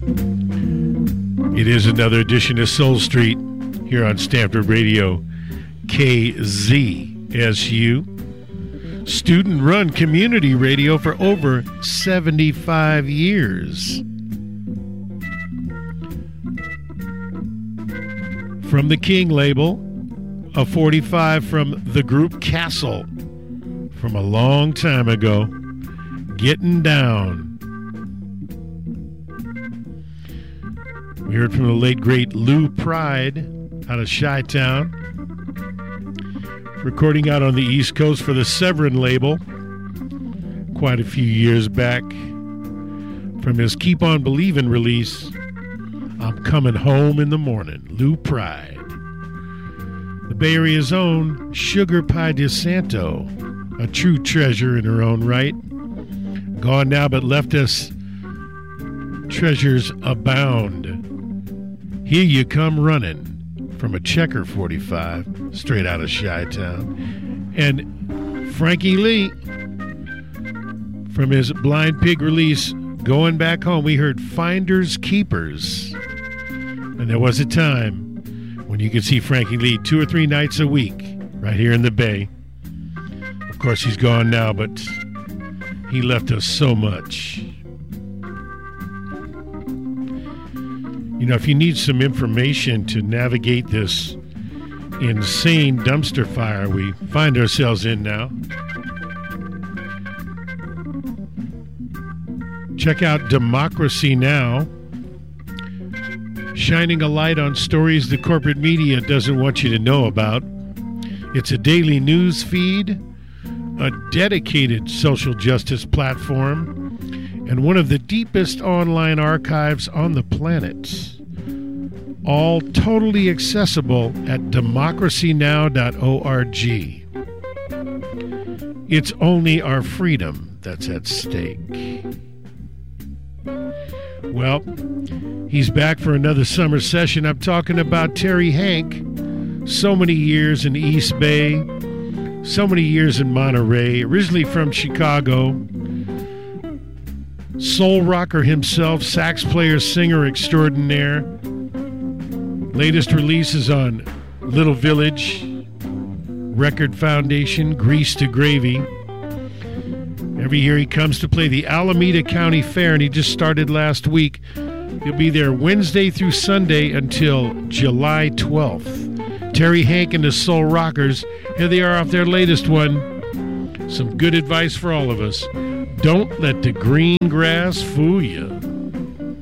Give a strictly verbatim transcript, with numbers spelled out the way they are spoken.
It is another edition of Soul Street here on Stanford Radio, K Z S U. Student-run community radio for over seventy-five years. From the King label, a forty-five from the group Castle from a long time ago, Getting Down. We heard from the late, great Lou Pride out of Chi-Town, recording out on the East Coast for the Severin label quite a few years back. From his Keep On Believin' release, I'm Coming Home in the Morning, Lou Pride. The Bay Area's own Sugar Pie DeSanto, a true treasure in her own right. Gone now, but left us treasures abound. Here You Come Running from a Checker forty-five, straight out of Chi-Town. And Frankie Lee, from his Blind Pig release, Going Back Home, we heard Finders Keepers. And there was a time when you could see Frankie Lee two or three nights a week right here in the Bay. Of course, he's gone now, but he left us so much. You know, if you need some information to navigate this insane dumpster fire we find ourselves in now, check out Democracy Now!, shining a light on stories the corporate media doesn't want you to know about. It's a daily news feed, a dedicated social justice platform, and one of the deepest online archives on the planet. All totally accessible at democracy now dot org. It's only our freedom that's at stake. Well, he's back for another summer session. I'm talking about Terry Hank. So many years in East Bay, so many years in Monterey, originally from Chicago. Soul rocker himself, sax player, singer extraordinaire. Latest releases on Little Village, Record Foundation, Grease to Gravy. Every year he comes to play the Alameda County Fair, and he just started last week. He'll be there Wednesday through Sunday until July twelfth. Terry Hank and the Soul Rockers, here they are off their latest one. Some good advice for all of us. Don't let the green grass fool you.